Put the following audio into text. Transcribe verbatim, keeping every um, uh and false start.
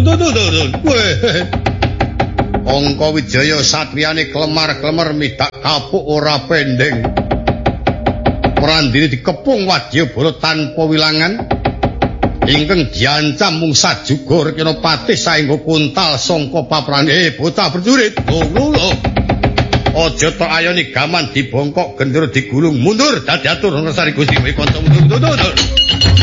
Angka Wijaya satriyane klemar-klemer midak kapuk ora pendeng. Prandini dikepung Wadyabala tanpa wilangan. Ingkang diancam mung sajuga Rekanapati saengga kuntal sangka paprane eh, bocah prajurit. Lho lho. Aja tok ayoni gaman dibongkok gendera digulung mundur dadi atur ngersari Gusti kowe kanca mundur.